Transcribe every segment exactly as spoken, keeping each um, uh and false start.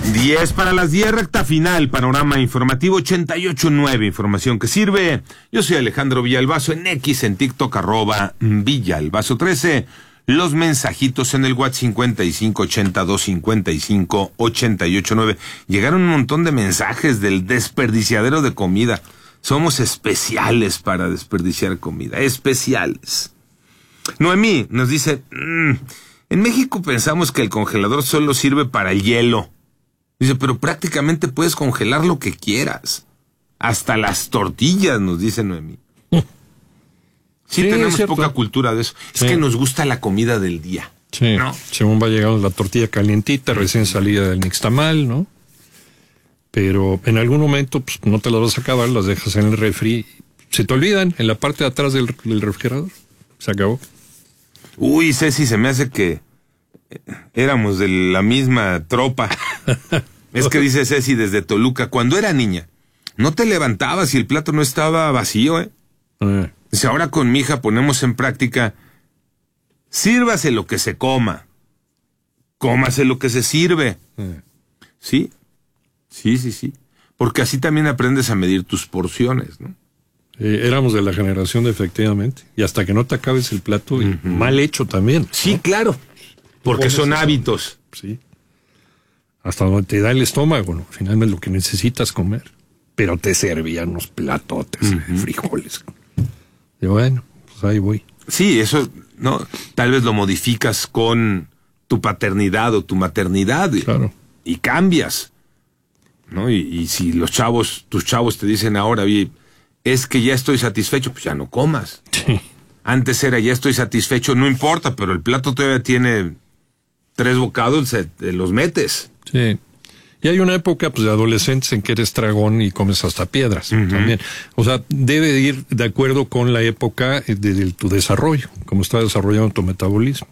diez para las diez, recta final, panorama informativo ochenta y ocho punto nueve, información que sirve. Yo soy Alejandro Villalbazo, en X, en TikTok, arroba Villalbazo trece. Los mensajitos en el WhatsApp cincuenta y cinco ochenta y dos cincuenta y cinco ochenta y ocho nueve. Llegaron un montón de mensajes del desperdiciadero de comida. Somos especiales para desperdiciar comida, especiales. Noemí nos dice, mmm, en México pensamos que el congelador solo sirve para el hielo. Dice, pero prácticamente puedes congelar lo que quieras. Hasta las tortillas, nos dice Noemí. Sí, sí, tenemos poca cultura de eso. Sí. Es que nos gusta la comida del día. Sí, ¿no? Según va llegando la tortilla calientita, recién salida del nixtamal, ¿no? Pero en algún momento pues, no te las vas a acabar, las dejas en el refri. Se te olvidan en la parte de atrás del, del refrigerador. Se acabó. Uy, Ceci, se me hace que éramos de la misma tropa. Es que dice Ceci desde Toluca, cuando era niña, no te levantabas y el plato no estaba vacío, ¿eh? Eh. Dice, ahora con mi hija ponemos en práctica, sírvase lo que se coma, cómase lo que se sirve. Eh. ¿Sí? Sí, sí, sí. Porque así también aprendes a medir tus porciones, ¿no? Eh, éramos de la generación de efectivamente. Y hasta que no te acabes el plato, uh-huh. y mal hecho también. Sí, ¿no? Claro. Porque son hábitos. Sí. Hasta donde te da el estómago, ¿no? Finalmente lo que necesitas comer. Pero te servían unos platotes uh-huh. de frijoles. Y bueno, pues ahí voy. Sí, eso, ¿no? Tal vez lo modificas con tu paternidad o tu maternidad. Claro. Y, y cambias, ¿no? Y, y si los chavos, tus chavos te dicen ahora, oye, es que ya estoy satisfecho, pues ya no comas. Sí. Antes era, ya estoy satisfecho, no importa, pero el plato todavía tiene tres bocados, se, te los metes. Sí. Y hay una época pues de adolescentes en que eres tragón y comes hasta piedras uh-huh. también. O sea, debe ir de acuerdo con la época de, de tu desarrollo, como está desarrollando tu metabolismo.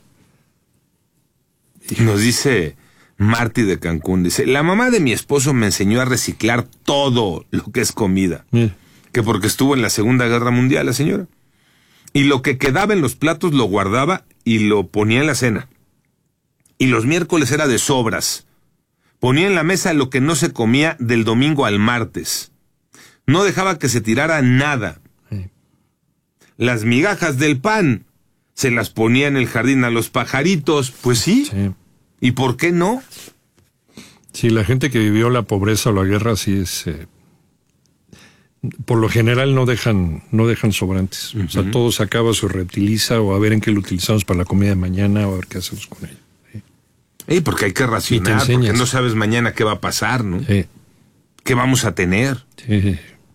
Y nos dice Marty de Cancún, dice, la mamá de mi esposo me enseñó a reciclar todo lo que es comida. Mira. Que porque estuvo en la Segunda Guerra Mundial la señora. Y lo que quedaba en los platos lo guardaba y lo ponía en la cena. Y los miércoles era de sobras. Ponía en la mesa lo que no se comía del domingo al martes. No dejaba que se tirara nada. Sí. Las migajas del pan se las ponía en el jardín a los pajaritos. Pues sí. sí. ¿Y por qué no? Sí, la gente que vivió la pobreza o la guerra sí es... Eh, por lo general no dejan no dejan sobrantes. Uh-huh. O sea, todo se acaba, se reutiliza o a ver en qué lo utilizamos para la comida de mañana o a ver qué hacemos con ello. Eh, porque hay que racionar, porque no sabes mañana qué va a pasar, ¿no? Sí. ¿Qué vamos a tener? Sí.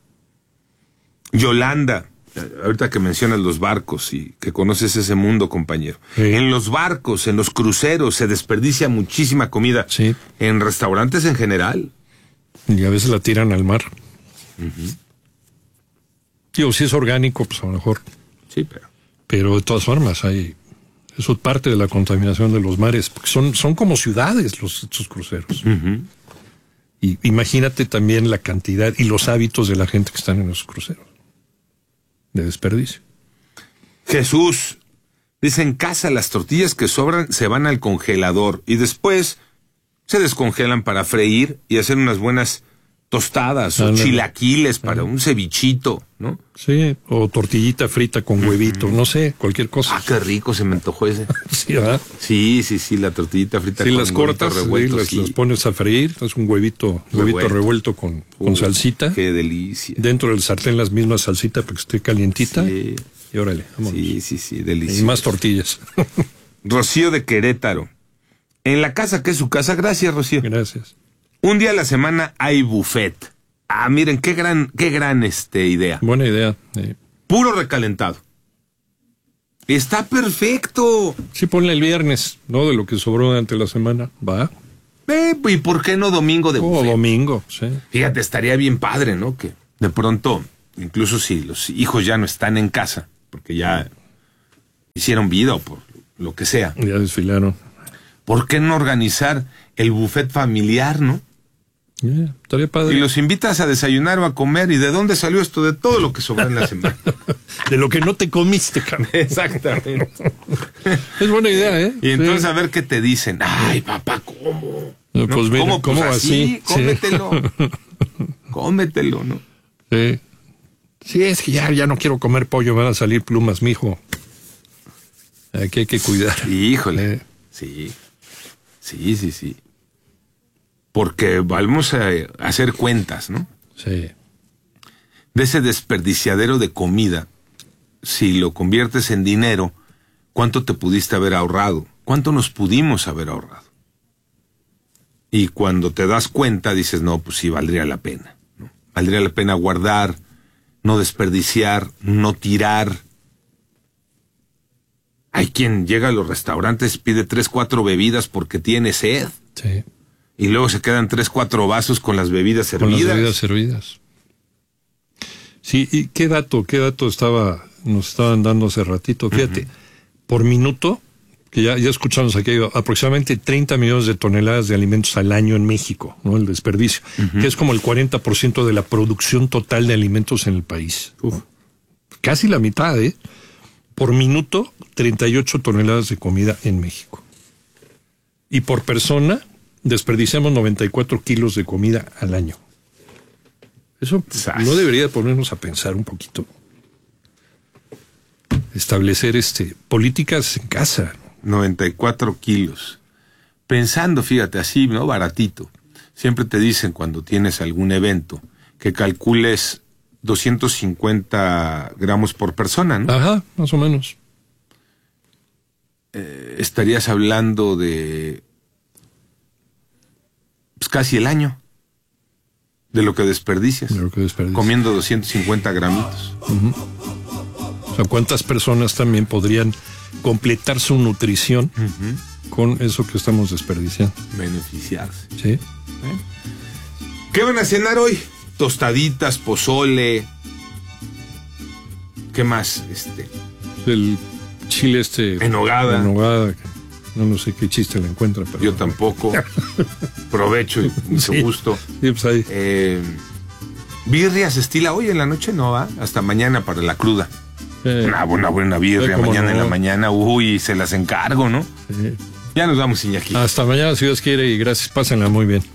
Yolanda, ahorita que mencionas los barcos y que conoces ese mundo, compañero. Sí. En los barcos, en los cruceros, se desperdicia muchísima comida. Sí. En restaurantes en general. Y a veces la tiran al mar. Uh-huh. Digo, si es orgánico, pues a lo mejor. Sí, pero... Pero de todas formas hay... Eso es parte de la contaminación de los mares, porque son, son como ciudades los, estos cruceros. Uh-huh. Y imagínate también la cantidad y los hábitos de la gente que están en esos cruceros. De desperdicio. Jesús, dice, en casa las tortillas que sobran se van al congelador y después se descongelan para freír y hacer unas buenas tostadas o chilaquiles para un cevichito, ¿no? Sí, o tortillita frita con huevito, no sé, cualquier cosa. Ah, qué rico, se me antojó ese. Sí, ¿verdad? Sí, sí, sí, la tortillita frita sí, con las cortas, revuelto, sí, las, sí. las pones a freír, es un huevito, huevito revuelto, revuelto con, con uh, salsita. Qué delicia. Dentro del sartén las mismas salsita para que esté calientita. Sí. Y órale, vámonos. Sí, sí, sí, delicioso. Y más tortillas. Rocío de Querétaro. En la casa que es su casa, gracias, Rocío. Gracias. Un día a la semana hay buffet. Ah, miren, qué gran, qué gran este idea. Buena idea. Sí. Puro recalentado. Está perfecto. Sí, ponle el viernes, ¿no? De lo que sobró durante la semana. Va. Eh, ¿y por qué no domingo de buffet? Oh, domingo, sí. Fíjate, estaría bien padre, ¿no? Que de pronto, incluso si los hijos ya no están en casa, porque ya hicieron vida o por lo que sea. Ya desfilaron. ¿Por qué no organizar el buffet familiar, no? Yeah, estaría padre. Y los invitas a desayunar o a comer. ¿Y de dónde salió esto? De todo lo que sobró en la semana. De lo que no te comiste, cabrón. Exactamente. Es buena idea, ¿eh? Y entonces sí. A ver qué te dicen. Ay, papá, ¿cómo? ¿no? Pues mira, ¿Cómo, ¿cómo pues así? así? Cómetelo. Sí. Cómetelo, ¿no? Sí. Sí, es que ya, ya no quiero comer pollo, van a salir plumas, mijo. Aquí hay que cuidar. Híjole. Eh. Sí. Sí, sí, sí. Porque vamos a hacer cuentas, ¿no? Sí. De ese desperdiciadero de comida, si lo conviertes en dinero, ¿cuánto te pudiste haber ahorrado? ¿Cuánto nos pudimos haber ahorrado? Y cuando te das cuenta, dices, no, pues sí, valdría la pena, ¿no? Valdría la pena guardar, no desperdiciar, no tirar. Hay quien llega a los restaurantes, pide tres, cuatro bebidas porque tiene sed. Sí. Y luego se quedan tres, cuatro vasos con las bebidas servidas. Con las bebidas servidas. Sí, y qué dato, qué dato estaba, nos estaban dando hace ratito. Fíjate, uh-huh. Por minuto, que ya, ya escuchamos aquí, aproximadamente treinta millones de toneladas de alimentos al año en México, ¿no? El desperdicio, uh-huh. Que es como el cuarenta por ciento de la producción total de alimentos en el país. Uf. Casi la mitad, ¿eh? Por minuto, treinta y ocho toneladas de comida en México. Y por persona, desperdiciamos noventa y cuatro kilos de comida al año. Eso no debería ponernos a pensar un poquito. Establecer este políticas en casa. noventa y cuatro kilos. Pensando, fíjate, así, ¿no? Baratito. Siempre te dicen cuando tienes algún evento que calcules doscientos cincuenta gramos por persona, ¿no? Ajá, más o menos. Eh, estarías hablando de pues casi el año de lo que desperdicias. De lo que desperdicias. Comiendo doscientos cincuenta gramitos. Uh-huh. O sea, ¿cuántas personas también podrían completar su nutrición uh-huh. con eso que estamos desperdiciando? Beneficiarse. Sí. ¿Eh? ¿Qué van a cenar hoy? Tostaditas, pozole. ¿Qué más? Este. El chile este. En nogada. En nogada. No, no sé qué chiste le encuentra. Pero yo tampoco. Provecho y mucho sí. gusto. Sí, pues ahí. Eh, birria se estila hoy en la noche, no va. Hasta mañana para la cruda. Eh, una buena, buena birria. Eh, mañana no? En la mañana. Uy, se las encargo, ¿no? Eh. Ya nos vamos, Iñaki. Hasta mañana, si Dios quiere, y gracias. Pásenla muy bien.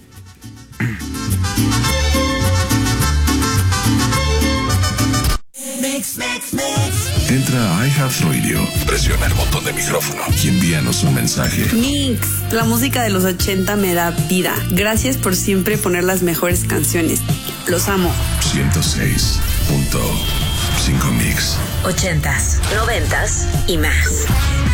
Entra a iHeartRadio, presiona el botón de micrófono y envíanos un mensaje. Mix, la música de los ochenta me da vida. Gracias por siempre poner las mejores canciones. Los amo. ciento seis punto cinco Mix. Ochentas, noventas y más.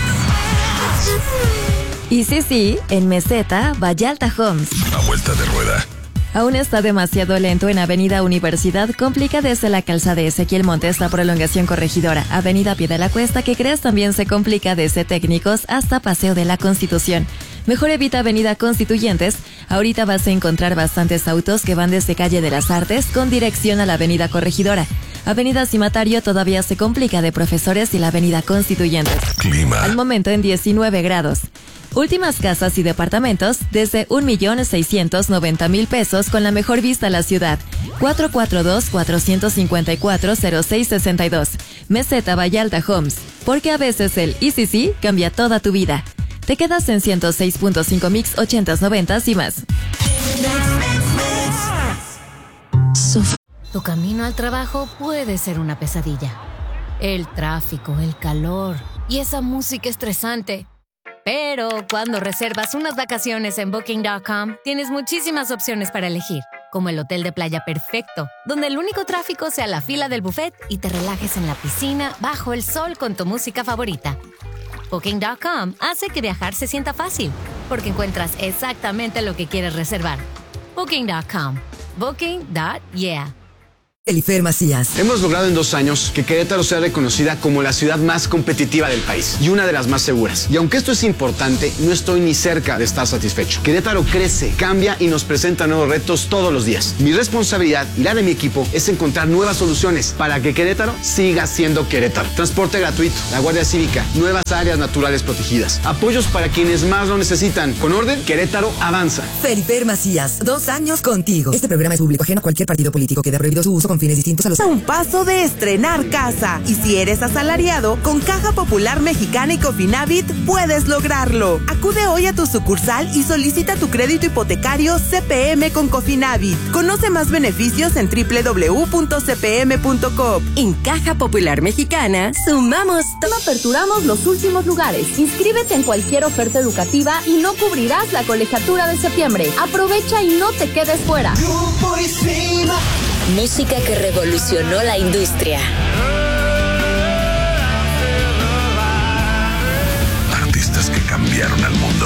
Y sí, sí, en Meseta, Vallalta Homes. A vuelta de rueda. Aún está demasiado lento en Avenida Universidad, complica desde la calzada de Ezequiel Montes la prolongación Corregidora. Avenida Pie de la Cuesta, que crees también se complica desde Técnicos hasta Paseo de la Constitución. Mejor evita Avenida Constituyentes. Ahorita vas a encontrar bastantes autos que van desde Calle de las Artes con dirección a la Avenida Corregidora. Avenida Cimatario todavía se complica de Profesores y la Avenida Constituyentes. Clima. Al momento en diecinueve grados. Últimas casas y departamentos desde un millón seiscientos noventa mil pesos con la mejor vista a la ciudad. cuatro cuatro dos, cuatro cinco cuatro, cero seis seis dos. Meseta Vallalta Homes. Porque a veces el I C C cambia toda tu vida. Te quedas en ciento seis punto cinco Mix, ochentas, noventas y más. Tu camino al trabajo puede ser una pesadilla. El tráfico, el calor y esa música estresante. Pero cuando reservas unas vacaciones en Booking punto com, tienes muchísimas opciones para elegir, como el hotel de playa perfecto, donde el único tráfico sea la fila del buffet y te relajes en la piscina bajo el sol con tu música favorita. Booking punto com hace que viajar se sienta fácil, porque encuentras exactamente lo que quieres reservar. Booking punto com. Booking punto yeah. Elifer Macías. Hemos logrado en dos años que Querétaro sea reconocida como la ciudad más competitiva del país y una de las más seguras. Y aunque esto es importante, no estoy ni cerca de estar satisfecho. Querétaro crece, cambia y nos presenta nuevos retos todos los días. Mi responsabilidad y la de mi equipo es encontrar nuevas soluciones para que Querétaro siga siendo Querétaro. Transporte gratuito, la Guardia Cívica, nuevas áreas naturales protegidas, apoyos para quienes más lo necesitan. Con orden, Querétaro avanza. Elifer Macías, dos años contigo. Este programa es público ajeno a cualquier partido político. Queda prohibido su uso con con fines distintos a los... A un paso de estrenar casa. Y si eres asalariado, con Caja Popular Mexicana y Cofinavit puedes lograrlo. Acude hoy a tu sucursal y solicita tu crédito hipotecario C P M con Cofinavit. Conoce más beneficios en doble u doble u doble u punto c p m punto com. En Caja Popular Mexicana, sumamos... No aperturamos los últimos lugares. Inscríbete en cualquier oferta educativa y no cubrirás la colegiatura de septiembre. Aprovecha y no te quedes fuera. Música que revolucionó la industria. Artistas que cambiaron al mundo.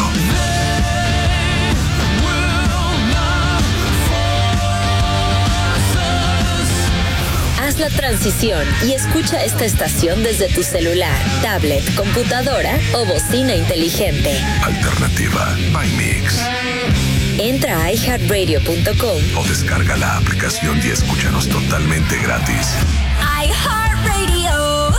Haz la transición y escucha esta estación desde tu celular, tablet, computadora o bocina inteligente. Alternativa by Mix. Entra a i heart radio punto com o descarga la aplicación y escúchanos totalmente gratis. iHeartRadio.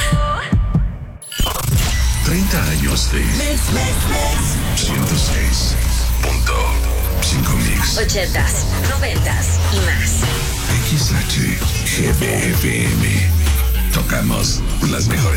treinta años de ciento seis punto cinco Mix. ochentas, noventas y más. X H G B F M. Tocamos las mejores.